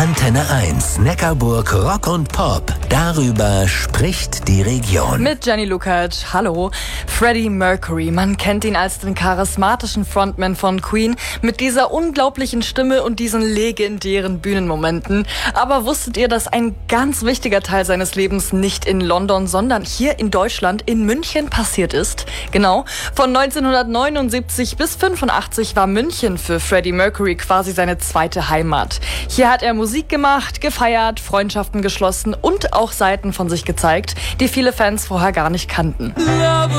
Antenne 1, Neckarburg Rock und Pop. Darüber spricht die Region. Mit Jenny Lukacs. Hallo. Freddie Mercury. Man kennt ihn als den charismatischen Frontman von Queen mit dieser unglaublichen Stimme und diesen legendären Bühnenmomenten. Aber wusstet ihr, dass ein ganz wichtiger Teil seines Lebens nicht in London, sondern hier in Deutschland, in München passiert ist? Genau. Von 1979 bis 85 war München für Freddie Mercury quasi seine zweite Heimat. Hier hat er Musik gemacht, gefeiert, Freundschaften geschlossen und auch Seiten von sich gezeigt, die viele Fans vorher gar nicht kannten.